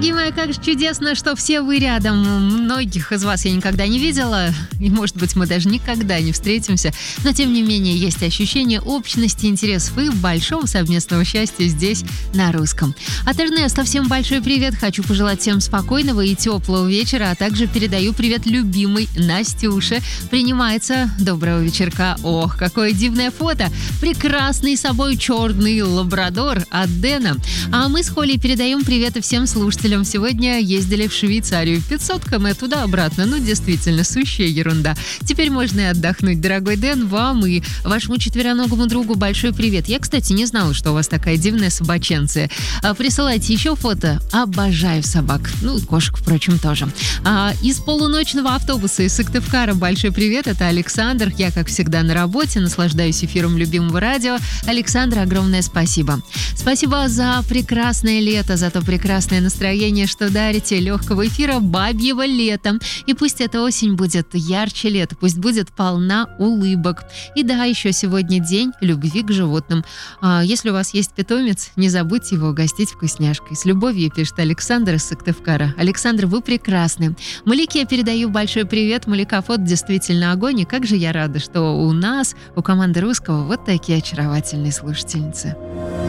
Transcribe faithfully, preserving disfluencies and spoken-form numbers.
Дорогие мои, как же чудесно, что все вы рядом. Многих из вас я никогда не видела, и, может быть, мы даже никогда не встретимся. Но, тем не менее, есть ощущение общности интересов и большого совместного счастья здесь, на русском. От Эрнеста всем большой привет. Хочу пожелать всем спокойного и теплого вечера, а также передаю привет любимой Настюше. Принимается доброго вечерка. Ох, какое дивное фото. Прекрасный собой черный лабрадор от Дэна. А мы с Холей передаем приветы всем слушателям. Сегодня ездили в Швейцарию. пятьсот километров туда-обратно. Ну, действительно, сущая ерунда. Теперь можно и отдохнуть. Дорогой Дэн, вам и вашему четвероногому другу большой привет. Я, кстати, не знала, что у вас такая дивная собаченция. А, присылайте еще фото. Обожаю собак. Ну, и кошек, впрочем, тоже. А, из полуночного автобуса из Сыктывкара большой привет. Это Александр. Я, как всегда, на работе. Наслаждаюсь эфиром любимого радио. Александр, огромное спасибо. Спасибо за прекрасное лето, за то прекрасное настроение, что дарите, легкого эфира бабьего лета. И пусть эта осень будет ярче лета, пусть будет полна улыбок. И да, еще сегодня день любви к животным. А если у вас есть питомец, не забудьте его угостить вкусняшкой. С любовью, пишет Александр из Сыктывкара. Александр, вы прекрасны. Малике я передаю большой привет. Малика, фото действительно огонь. И как же я рада, что у нас, у команды русского, вот такие очаровательные слушательницы.